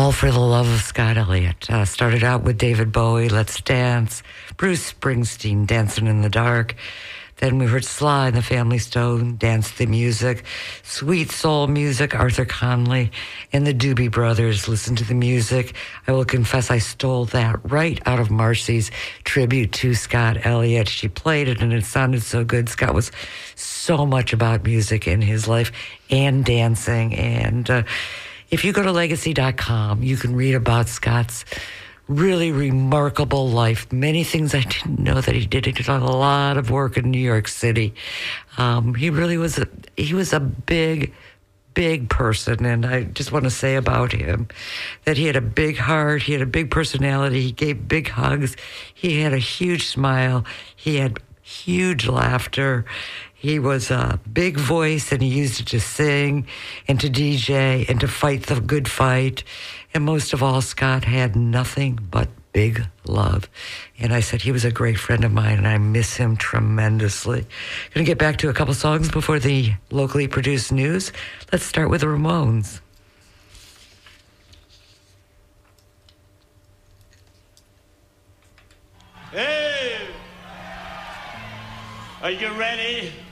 All for the Love of Scott Elliott. Started out with David Bowie, Let's Dance, Bruce Springsteen, Dancing in the Dark. Then we heard Sly and the Family Stone, Dance the Music, Sweet Soul Music, Arthur Conley, and the Doobie Brothers, Listen to the Music. I will confess I stole that right out of Marcy's tribute to Scott Elliott. She played it and it sounded so good. Scott was so much about music in his life and dancing. And if you go to legacy.com, you can read about Scott's really remarkable life. Many things I didn't know that he did. He did a lot of work in New York City. He really was a big person. And I just want to say about him that he had a big heart. He had a big personality. He gave big hugs. He had a huge smile. He had huge laughter. He was a big voice, and he used it to sing and to DJ and to fight the good fight. And most of all, Scott had nothing but big love. And I said he was a great friend of mine, and I miss him tremendously. Going to get back to a couple songs before the locally produced news. Let's start with the Ramones. Hey! Are you ready?